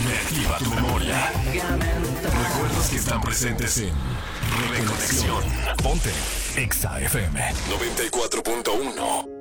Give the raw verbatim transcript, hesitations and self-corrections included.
Reactiva tu memoria. Recuerdos que están presentes en Reconexión. Ponte Exa F M noventa y cuatro punto uno.